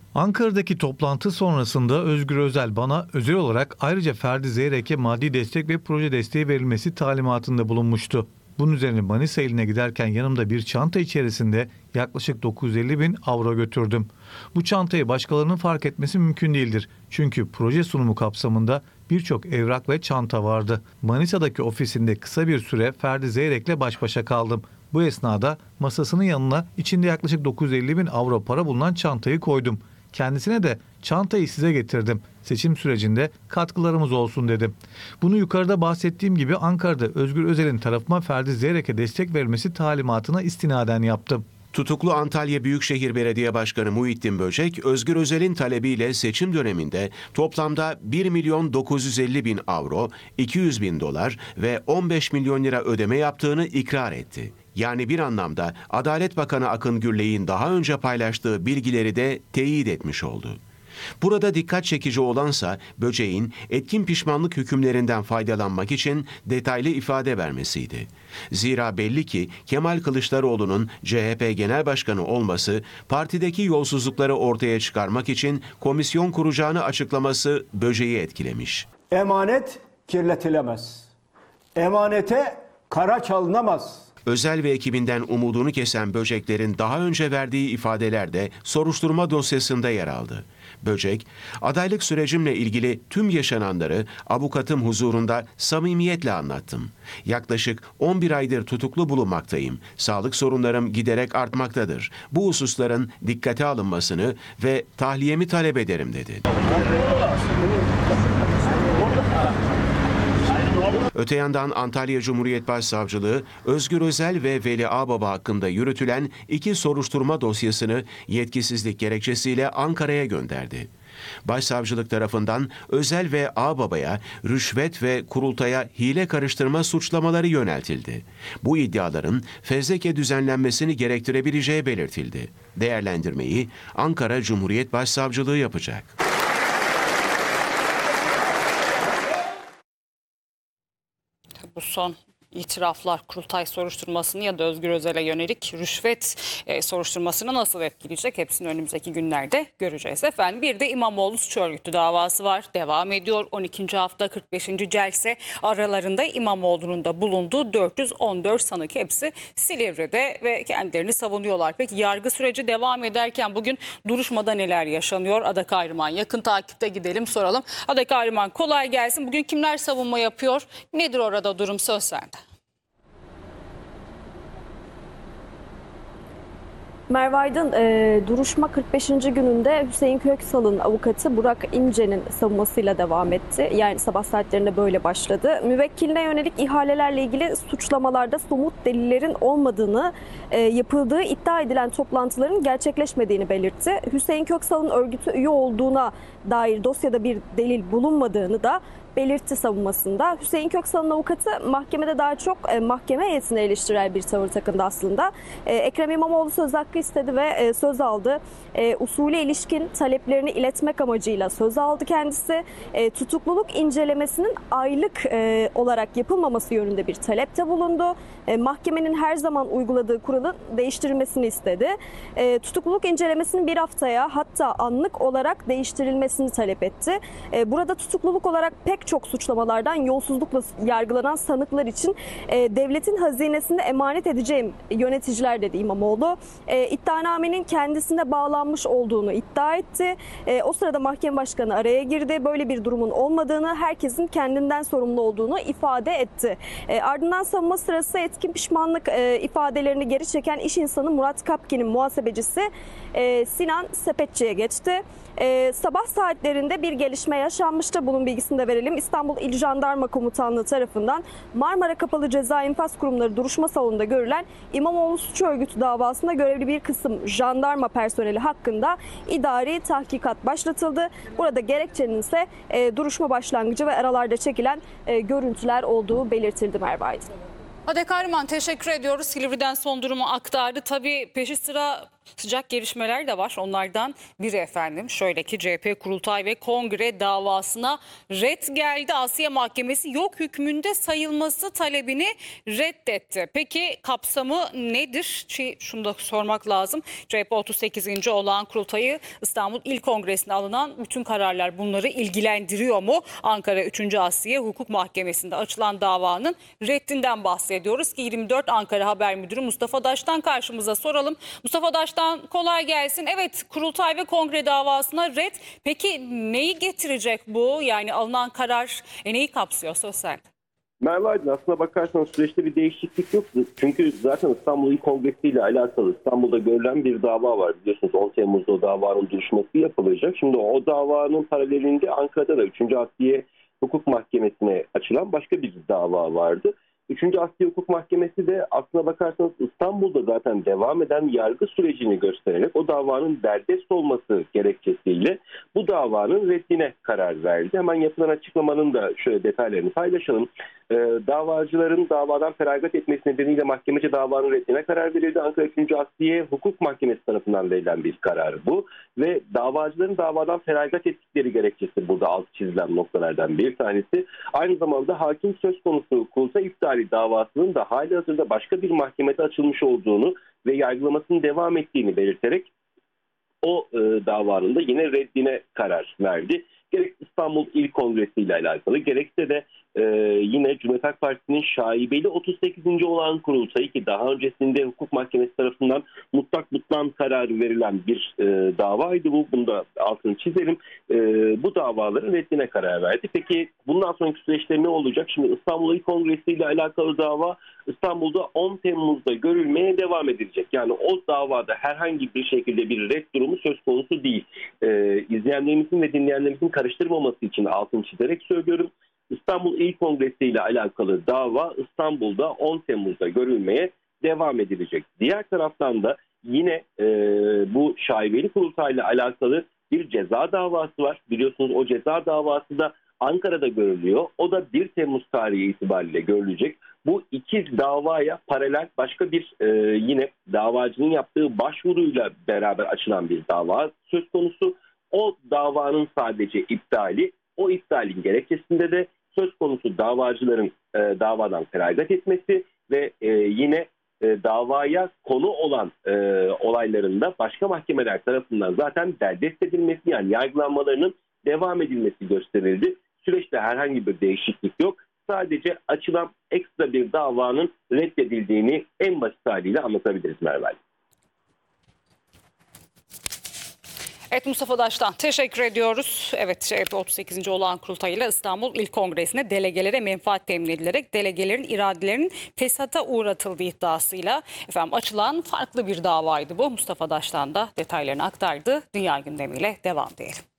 Ankara'daki toplantı sonrasında Özgür Özel bana özel olarak ayrıca Ferdi Zeyrek'e maddi destek ve proje desteği verilmesi talimatında bulunmuştu. Bunun üzerine Manisa iline giderken yanımda bir çanta içerisinde yaklaşık 950 bin avro götürdüm. Bu çantayı başkalarının fark etmesi mümkün değildir. Çünkü proje sunumu kapsamında birçok evrak ve çanta vardı. Manisa'daki ofisinde kısa bir süre Ferdi Zeyrek'le baş başa kaldım. Bu esnada masasının yanına içinde yaklaşık 950 bin avro para bulunan çantayı koydum. Kendisine de çantayı size getirdim. Seçim sürecinde katkılarımız olsun dedim. Bunu yukarıda bahsettiğim gibi Ankara'da Özgür Özel'in tarafıma Ferdi Zeyrek'e destek verilmesi talimatına istinaden yaptım. Tutuklu Antalya Büyükşehir Belediye Başkanı Muhittin Böcek, Özgür Özel'in talebiyle seçim döneminde toplamda 1.950.000 avro, 200.000 dolar ve 15 milyon lira ödeme yaptığını ikrar etti. Yani bir anlamda Adalet Bakanı Akın Gürley'in daha önce paylaştığı bilgileri de teyit etmiş oldu. Burada dikkat çekici olansa Böcek'in etkin pişmanlık hükümlerinden faydalanmak için detaylı ifade vermesiydi. Zira belli ki Kemal Kılıçdaroğlu'nun CHP Genel Başkanı olması, partideki yolsuzlukları ortaya çıkarmak için komisyon kuracağını açıklaması Böcek'i etkilemiş. Emanet kirletilemez. Emanete kara çalınamaz. Özel ve ekibinden umudunu kesen Böceklerin daha önce verdiği ifadeler de soruşturma dosyasında yer aldı. Böcek, adaylık sürecimle ilgili tüm yaşananları avukatım huzurunda samimiyetle anlattım. Yaklaşık 11 aydır tutuklu bulunmaktayım. Sağlık sorunlarım giderek artmaktadır. Bu hususların dikkate alınmasını ve tahliyemi talep ederim dedi. Öte yandan Antalya Cumhuriyet Başsavcılığı, Özgür Özel ve Veli Ağbaba hakkında yürütülen 2 soruşturma dosyasını yetkisizlik gerekçesiyle Ankara'ya gönderdi. Başsavcılık tarafından Özel ve Ağbaba'ya rüşvet ve kurultaya hile karıştırma suçlamaları yöneltildi. Bu iddiaların fezleke düzenlenmesini gerektirebileceği belirtildi. Değerlendirmeyi Ankara Cumhuriyet Başsavcılığı yapacak. Bu son itiraflar kurultay soruşturmasını ya da Özgür Özel'e yönelik rüşvet soruşturmasını nasıl etkileyecek? Hepsini önümüzdeki günlerde göreceğiz efendim. Bir de İmamoğlu suç örgütü davası var. Devam ediyor. 12. hafta 45. celse aralarında İmamoğlu'nun da bulunduğu 414 sanık, hepsi Silivri'de ve kendilerini savunuyorlar. Peki yargı süreci devam ederken bugün duruşmada neler yaşanıyor? Ada Kahraman yakın takipte, gidelim soralım. Ada Kahraman kolay gelsin. Bugün kimler savunma yapıyor? Nedir orada durum, söz sende. Merve Aydın, duruşma 45. gününde Hüseyin Köksal'ın avukatı Burak İnce'nin savunmasıyla devam etti. Yani sabah saatlerinde böyle başladı. Müvekkiline yönelik ihalelerle ilgili suçlamalarda somut delillerin olmadığını, yapıldığı iddia edilen toplantıların gerçekleşmediğini belirtti. Hüseyin Köksal'ın örgüte üye olduğuna dair dosyada bir delil bulunmadığını da belirtti savunmasında. Hüseyin Köksal'ın avukatı mahkemede daha çok mahkeme heyetine eleştirel bir tavır takındı aslında. Ekrem İmamoğlu söz hakkı istedi ve söz aldı. Usule ilişkin taleplerini iletmek amacıyla söz aldı kendisi. Tutukluluk incelemesinin aylık olarak yapılmaması yönünde bir talepte bulundu. Mahkemenin her zaman uyguladığı kuralın değiştirilmesini istedi. Tutukluluk incelemesinin bir haftaya, hatta anlık olarak değiştirilmesini talep etti. Burada tutukluluk olarak pek çok suçlamalardan yolsuzlukla yargılanan sanıklar için devletin hazinesinde emanet edeceğim yöneticiler dedi İmamoğlu. İddianamenin kendisine bağlanmış olduğunu iddia etti. O sırada mahkeme başkanı araya girdi. Böyle bir durumun olmadığını, herkesin kendinden sorumlu olduğunu ifade etti. Ardından savunma sırası etkin pişmanlık ifadelerini geri çeken iş insanı Murat Kapkin'in muhasebecisi Sinan Sepetçi'ye geçti. Sabah saatlerinde bir gelişme yaşanmıştı. Bunun bilgisini de verelim. İstanbul İl Jandarma Komutanlığı tarafından Marmara Kapalı Ceza İnfaz Kurumları duruşma salonunda görülen İmamoğlu suç örgütü davasında görevli bir kısım jandarma personeli hakkında idari tahkikat başlatıldı. Burada gerekçenin ise duruşma başlangıcı ve aralarda çekilen görüntüler olduğu belirtildi Merve Aydın. Ada Kahraman teşekkür ediyoruz. Silivri'den son durumu aktardı. Tabii peşi sıra sıcak gelişmeler de var. Onlardan biri efendim şöyle ki CHP kurultay ve kongre davasına ret geldi. Asliye Mahkemesi yok hükmünde sayılması talebini reddetti. Peki kapsamı nedir? Şunu da sormak lazım. CHP 38. olağan kurultayı İstanbul İl Kongresi'nde alınan bütün kararlar bunları ilgilendiriyor mu? Ankara 3. Asliye Hukuk Mahkemesi'nde açılan davanın reddinden bahsediyoruz ki 24 Ankara Haber Müdürü Mustafa Daş'tan karşımıza soralım. Mustafa Daş'tan kolay gelsin. Evet, kurultay ve kongre davasına red. Peki neyi getirecek bu? Yani alınan karar neyi kapsıyor? Söz sende. Merve Aydın, aslına bakarsanız süreçte bir değişiklik yok. Çünkü zaten İstanbul İl Kongresi ile alakalı İstanbul'da görülen bir dava var. Biliyorsunuz 10 Temmuz'da o davanın duruşması yapılacak. Şimdi o davanın paralelinde Ankara'da da 3. Asliye Hukuk Mahkemesi'ne açılan başka bir dava vardı. 3. Asliye Hukuk Mahkemesi de aslına bakarsanız İstanbul'da zaten devam eden yargı sürecini göstererek o davanın derdest olması gerekçesiyle bu davanın reddine karar verdi. Hemen yapılan açıklamanın da şöyle detaylarını paylaşalım. Davacıların davadan feragat etmesi nedeniyle mahkemece davanın reddine karar verildi. Ankara 3. Asliye Hukuk Mahkemesi tarafından verilen bir karar bu. Ve davacıların davadan feragat ettikleri gerekçesi burada alt çizilen noktalardan bir tanesi. Aynı zamanda hakim söz konusu kurultay iptali davasının da halihazırda başka bir mahkemede açılmış olduğunu ve yargılamasının devam ettiğini belirterek o davanın da yine reddine karar verdi. Gerek İstanbul İl Kongresi ile alakalı gerekse de yine Cumhuriyet Halk Partisi'nin şaibeli 38. olağan kurultayı ki daha öncesinde hukuk mahkemesi tarafından mutlak butlan kararı verilen bir davaydı bu. Bunu da altını çizelim. Bu davaların reddine karar verdi. Peki bundan sonraki süreçte ne olacak? Şimdi İstanbul İl Kongresi ile alakalı dava İstanbul'da 10 Temmuz'da görülmeye devam edilecek. Yani o davada herhangi bir şekilde bir red durumu söz konusu değil. İzleyenlerimizin ve dinleyenlerimizin karıştırmaması için altını çizerek söylüyorum. İstanbul İl Kongresi ile alakalı dava İstanbul'da 10 Temmuz'da görülmeye devam edilecek. Diğer taraftan da yine bu şaibeli kurultayla alakalı bir ceza davası var. Biliyorsunuz o ceza davası da Ankara'da görülüyor. O da 1 Temmuz tarihi itibariyle görülecek. Bu iki davaya paralel başka bir yine davacının yaptığı başvuruyla beraber açılan bir dava söz konusu. O davanın sadece iptali, o iptalin gerekçesinde de söz konusu davacıların davadan feragat etmesi ve yine davaya konu olan olaylarında başka mahkemeler tarafından zaten derdest edilmesi yani yargılanmalarının devam edilmesi gösterildi. Süreçte herhangi bir değişiklik yok. Sadece açılan ekstra bir davanın reddedildiğini en basit haliyle anlatabiliriz Merve. Evet, Mustafa Daş'tan teşekkür ediyoruz. Evet, CHP 38. olağan kurultayıyla İstanbul İl Kongresi'ne delegelere menfaat temin edilerek delegelerin iradelerinin fesata uğratıldığı iddiasıyla açılan farklı bir davaydı bu. Mustafa Daş'tan da detaylarını aktardı. Dünya gündemiyle devam diyelim.